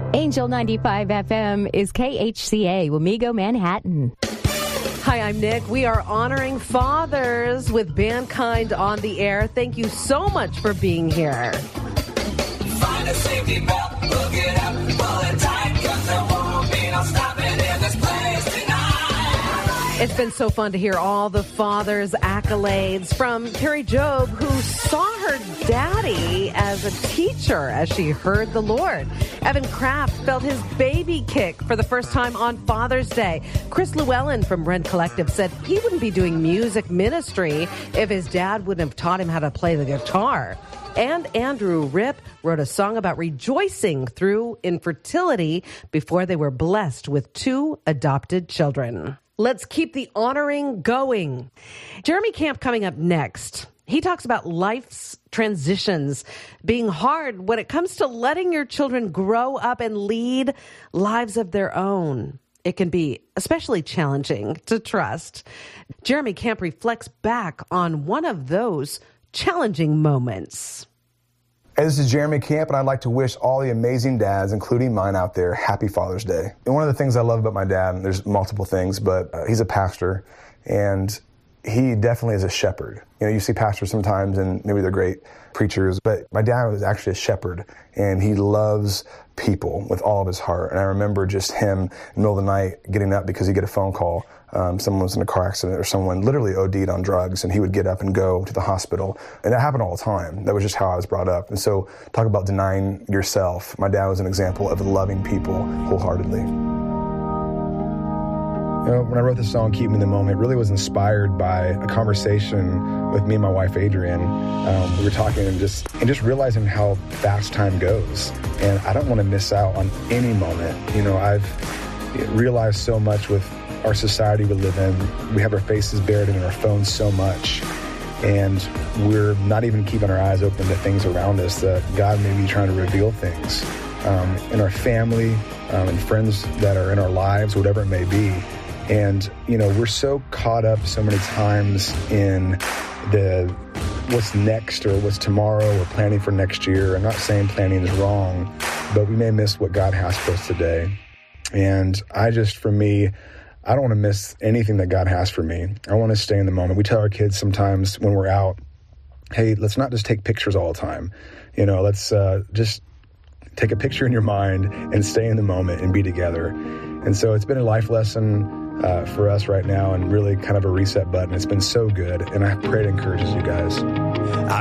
Angel 95 FM is KHCA, Wamego, Manhattan. Hi, I'm Nick. We are honoring fathers with Mankind on the air. Thank you so much for being here. Find a safety belt, hook it up, pull it tight, 'cause there won't be no stopping in this place tonight. It's been so fun to hear all the fathers' accolades from Terry Job, who saw her daddy as a teacher as she heard the Lord. Evan Kraft felt his baby kick for the first time on Father's Day. Chris Llewellyn from Rent Collective said he wouldn't be doing music ministry if his dad wouldn't have taught him how to play the guitar. And Andrew Ripp wrote a song about rejoicing through infertility before they were blessed with 2 adopted children. Let's keep the honoring going. Jeremy Camp coming up next. He talks about life's transitions being hard when it comes to letting your children grow up and lead lives of their own. It can be especially challenging to trust. Jeremy Camp reflects back on one of those challenging moments. Hey, this is Jeremy Camp, and I'd like to wish all the amazing dads, including mine out there, happy Father's Day. And one of the things I love about my dad, and there's multiple things, but he's a pastor, and he definitely is a shepherd. You know, you see pastors sometimes, and maybe they're great preachers, but my dad was actually a shepherd, and he loves people with all of his heart. And I remember just him in the middle of the night getting up because he'd get a phone call. Someone was in a car accident or someone literally OD'd on drugs, and he would get up and go to the hospital. And that happened all the time. That was just how I was brought up. And so talk about denying yourself. My dad was an example of loving people wholeheartedly. You know, when I wrote the song, Keep Me in the Moment, it really was inspired by a conversation with me and my wife, Adrienne. We were talking and just realizing how fast time goes. And I don't want to miss out on any moment. You know, I've realized so much with our society we live in. We have our faces buried in our phones so much. And we're not even keeping our eyes open to things around us that God may be trying to reveal things in our family, and friends that are in our lives, whatever it may be. And, you know, we're so caught up so many times in the what's next or what's tomorrow or planning for next year. I'm not saying planning is wrong, but we may miss what God has for us today. And for me, I don't want to miss anything that God has for me. I want to stay in the moment. We tell our kids sometimes when we're out, hey, let's not just take pictures all the time. You know, let's just take a picture in your mind and stay in the moment and be together. And so it's been a life lesson for us right now, and really kind of a reset button. It's been so good, and I pray it encourages you guys.